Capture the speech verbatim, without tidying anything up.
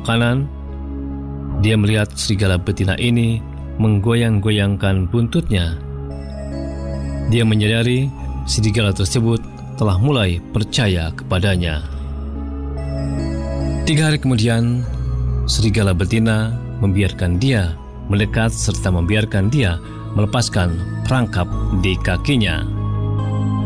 belok kanan, dia melihat serigala betina ini menggoyang-goyangkan buntutnya. Dia menyadari serigala tersebut telah mulai percaya kepadanya. Tiga hari kemudian, serigala betina membiarkan dia mendekat serta membiarkan dia melepaskan perangkap di kakinya.